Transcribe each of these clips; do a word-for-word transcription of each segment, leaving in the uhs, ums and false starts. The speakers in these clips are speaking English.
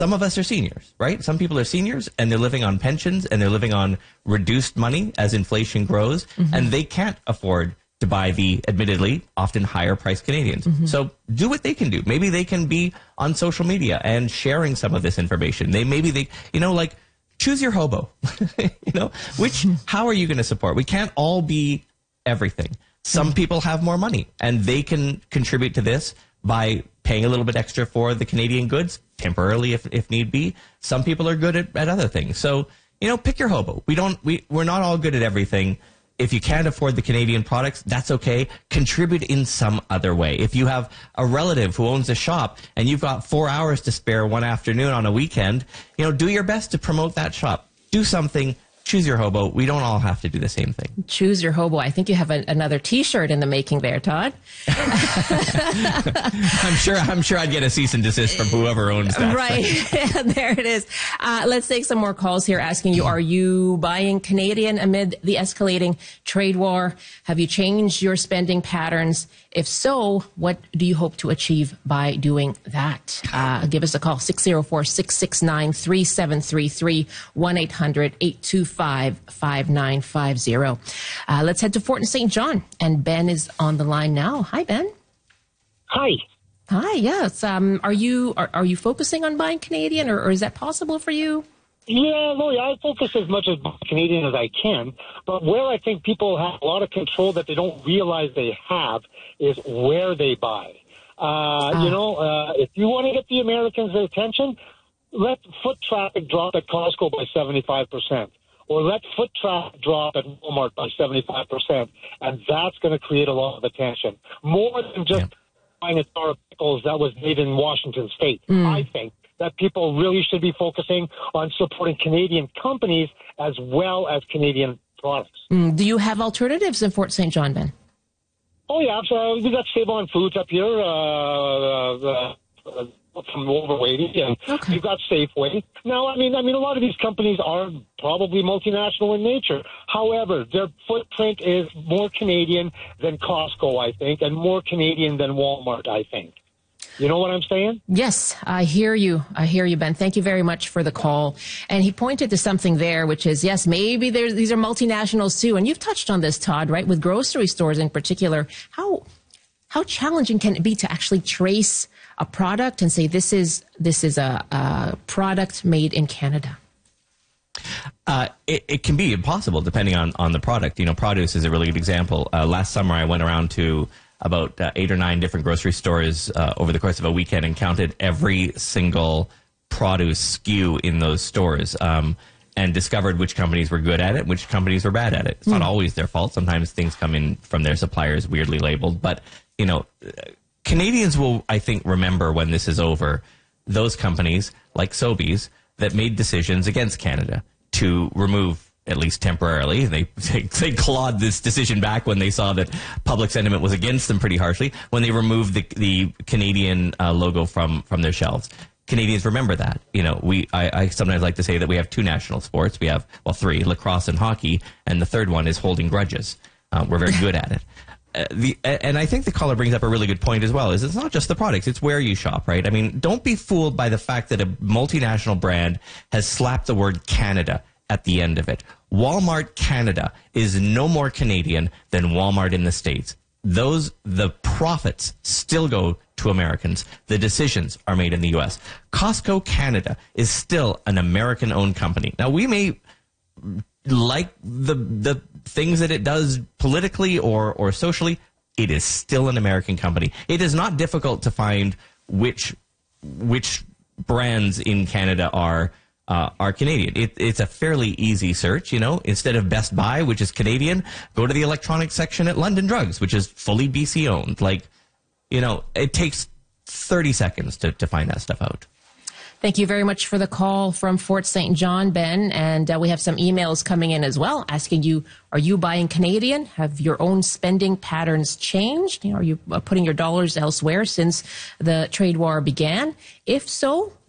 some of us are seniors, right? Some people are seniors and they're living on pensions and they're living on reduced money as inflation grows, mm-hmm. and they can't afford to buy the, admittedly, often higher priced Canadians. Mm-hmm. So do what they can do. Maybe they can be on social media and sharing some of this information. They maybe they, you know, like, choose your hobo. You know, which, how are you going to support? We can't all be everything. Some mm-hmm. people have more money and they can contribute to this by paying a little bit extra for the Canadian goods, temporarily if, if need be. Some people are good at, at other things. So, you know, pick your hobo. We don't, we, we're not all good at everything. If you can't afford the Canadian products, that's okay. Contribute in some other way. If you have a relative who owns a shop and you've got four hours to spare one afternoon on a weekend, you know, do your best to promote that shop. Do something. Choose your hobo. We don't all have to do the same thing. Choose your hobo. I think you have a, another T-shirt in the making there, Todd. I'm sure. I'm sure I'd get a cease and desist from whoever owns that. Right. There it is. Uh, let's take some more calls here asking you, are you buying Canadian amid the escalating trade war? Have you changed your spending patterns? If so, what do you hope to achieve by doing that? Uh, give us a call, six oh four, six six nine, three seven three three, one eight hundred, eight two five, five nine five zero. Uh, let's head to Fort Saint John, and Ben is on the line now. Hi, Ben. Hi. Hi, yes. Um, are you are, are you focusing on buying Canadian, or, or is that possible for you? Yeah, no, I focus as much as Canadian as I can, but where I think people have a lot of control that they don't realize they have is where they buy. Uh, ah. You know, uh, if you want to get the Americans' attention, let foot traffic drop at Costco by seventy-five percent, or let foot traffic drop at Walmart by seventy-five percent, and that's going to create a lot of attention. More than just yeah. buying a jar of pickles that was made in Washington State, mm. I think that people really should be focusing on supporting Canadian companies as well as Canadian products. Mm. Do you have alternatives in Fort Saint John, Ben? Oh, yeah. So we got Save-On Foods up here uh, uh, uh, from Overweighty, and okay. you've got Safeway. Now, I mean, I mean, a lot of these companies are probably multinational in nature. However, their footprint is more Canadian than Costco, I think, and more Canadian than Walmart, I think. You know what I'm saying? Yes, I hear you. I hear you, Ben. Thank you very much for the call. And he pointed to something there, which is, yes, maybe there's, these are multinationals too. And you've touched on this, Todd, right? With grocery stores in particular. How how challenging can it be to actually trace a product and say this is this is a, a product made in Canada? Uh, it, it can be impossible depending on, on the product. You know, produce is a really good example. Uh, last summer, I went around to about uh, eight or nine different grocery stores uh, over the course of a weekend and counted every single produce S K U in those stores, um, and discovered which companies were good at it, which companies were bad at it. It's mm. not always their fault. Sometimes things come in from their suppliers weirdly labeled. But, you know, Canadians will, I think, remember when this is over, those companies like Sobeys that made decisions against Canada to remove, at least temporarily. They, they they clawed this decision back when they saw that public sentiment was against them pretty harshly, when they removed the the Canadian uh, logo from from their shelves. Canadians remember that. You know, we I, I sometimes like to say that we have two national sports. We have, well, three, lacrosse and hockey, and the third one is holding grudges. Uh, we're very good at it. Uh, the, and I think the caller brings up a really good point as well, is it's not just the products, it's where you shop, right? I mean, don't be fooled by the fact that a multinational brand has slapped the word Canada at the end of it. Walmart Canada is no more Canadian than Walmart in the States. Those, the profits still go to Americans. The decisions are made in the U S. Costco Canada is still an American-owned company. Now, we may like the the things that it does politically or, or socially. It is still an American company. It is not difficult to find which which brands in Canada are Uh, are Canadian. It, it's a fairly easy search, you know. Instead of Best Buy, which is Canadian, go to the electronics section at London Drugs, which is fully B C owned. Like, you know, it takes thirty seconds to, to find that stuff out. Thank you very much for the call from Fort Saint John, Ben. And uh, we have some emails coming in as well asking you, are you buying Canadian? Have your own spending patterns changed? You know, are you uh, putting your dollars elsewhere since the trade war began? If so,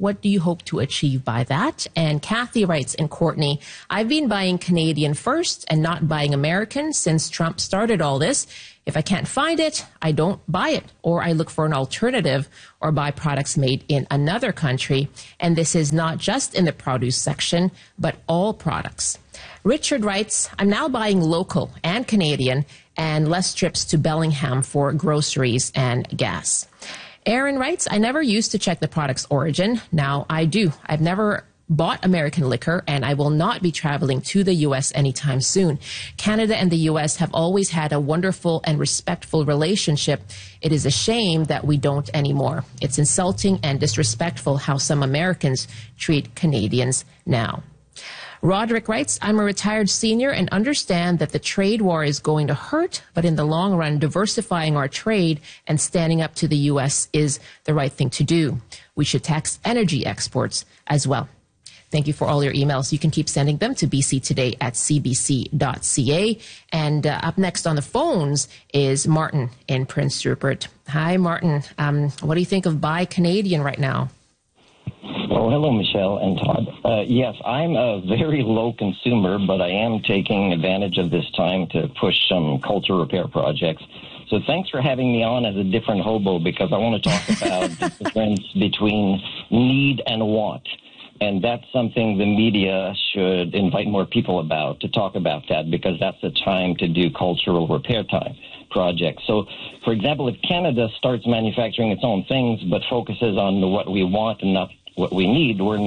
What do you hope to achieve by that? And Kathy writes in Courtney, I've been buying Canadian first and not buying American since Trump started all this. If I can't find it, I don't buy it, or I look for an alternative or buy products made in another country. And this is not just in the produce section, but all products. Richard writes, I'm now buying local and Canadian and less trips to Bellingham for groceries and gas. Aaron writes, I never used to check the product's origin. Now I do. I've never bought American liquor, and I will not be traveling to the U S anytime soon. Canada and the U S have always had a wonderful and respectful relationship. It is a shame that we don't anymore. It's insulting and disrespectful how some Americans treat Canadians now. Roderick writes, I'm a retired senior and understand that the trade war is going to hurt, but in the long run, diversifying our trade and standing up to the U S is the right thing to do. We should tax energy exports as well. Thank you for all your emails. You can keep sending them to b c today at c b c dot c a. And uh, up next on the phones is Martin in Prince Rupert. Hi, Martin. Um, what do you think of Buy Canadian right now? Oh, hello, Michelle and Todd. Uh, yes, I'm a very low consumer, but I am taking advantage of this time to push some culture repair projects. So thanks for having me on as a different hobo, because I want to talk about the difference between need and want. And that's something the media should invite more people about, to talk about that, because that's the time to do cultural repair time projects. So, for example, if Canada starts manufacturing its own things but focuses on what we want and not what we need, we're